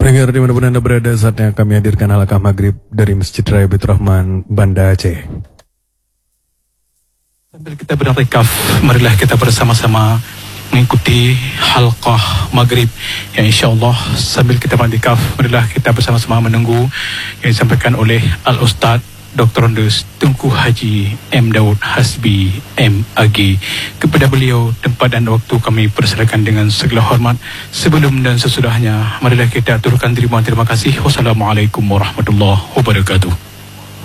Pendengar dimanapun Anda berada, saatnya kami hadirkan halaqah maghrib dari Masjid Raya Baitur Rahman, Banda Aceh. Sambil kita beriktikaf, marilah kita bersama-sama mengikuti halaqah maghrib yang insyaAllah sambil kita beriktikaf, marilah kita bersama-sama menunggu yang disampaikan oleh Al-Ustaz Dr. Andes Tunku Haji M. Daud Hasbi MAG. Kepada beliau, tempat dan waktu kami persilakan dengan segala hormat. Sebelum dan sesudahnya, marilah kita aturkan terima kasih. Wassalamualaikum warahmatullahi wabarakatuh.